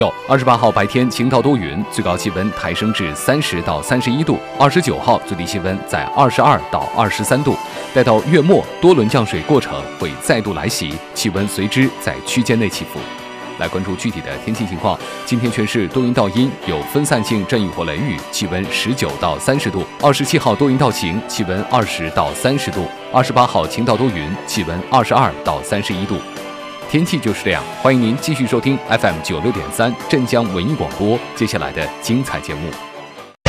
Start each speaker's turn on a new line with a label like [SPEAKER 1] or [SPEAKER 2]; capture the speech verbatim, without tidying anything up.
[SPEAKER 1] 二十八号白天晴到多云，最高气温抬升至三十到三十一度。二十九号最低气温在二十二到二十三度。待到月末，多轮降水过程会再度来袭，气温随之在区间内起伏。来关注具体的天气情况。今天全市多云到阴，有分散性阵雨或雷雨，气温十九到三十度。二十七号多云到晴，气温二十到三十度。二十八号晴到多云，气温二十二到三十一度。天气就是这样，欢迎您继续收听 F M 九六点三镇江文艺广播接下来的精彩节目。